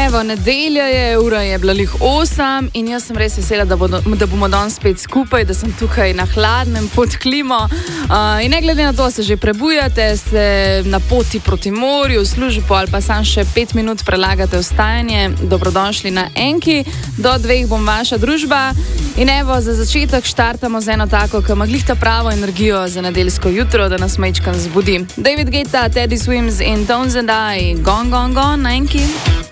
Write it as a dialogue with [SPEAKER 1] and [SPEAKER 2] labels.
[SPEAKER 1] Evo, nedelja je, ura je bila lih 8 in jaz sem res vesela, da bomo danes spet skupaj, da sem tukaj na hladnem pod klimo. In ne glede na to, se že prebujate, ste na poti proti morju, v službo ali pa sam še 5 minut prelagate vstajanje, dobrodošli na Enki, do 2 bom vaša družba. In evo, za začetek štartamo z eno tako, ki ima glihta pravo energijo za nedeljsko jutro, da nas majčkan zbudi. David Guetta, Teddy Swims in Tones and I, Gone, Gone, Gone na Enki.